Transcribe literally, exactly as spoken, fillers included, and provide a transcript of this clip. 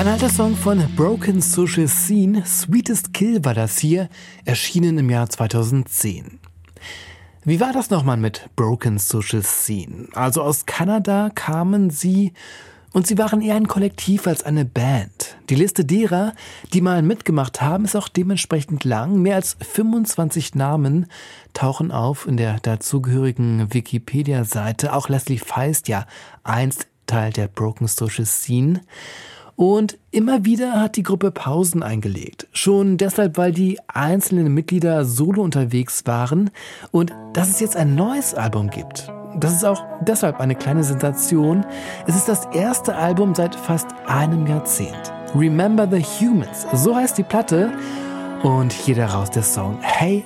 Ein alter Song von Broken Social Scene, Sweetest Kill war das hier, erschienen im Jahr zweitausendzehn. Wie war das nochmal mit Broken Social Scene? Also aus Kanada kamen sie und sie waren eher ein Kollektiv als eine Band. Die Liste derer, die mal mitgemacht haben, ist auch dementsprechend lang. Mehr als fünfundzwanzig Namen tauchen auf in der dazugehörigen Wikipedia-Seite. Auch Leslie Feist, ja, einst Teil der Broken Social Scene. Und immer wieder hat die Gruppe Pausen eingelegt. Schon deshalb, weil die einzelnen Mitglieder solo unterwegs waren und dass es jetzt ein neues Album gibt. Das ist auch deshalb eine kleine Sensation. Es ist das erste Album seit fast einem Jahrzehnt. Remember the Humans, so heißt die Platte. Und hier daraus der Song Hey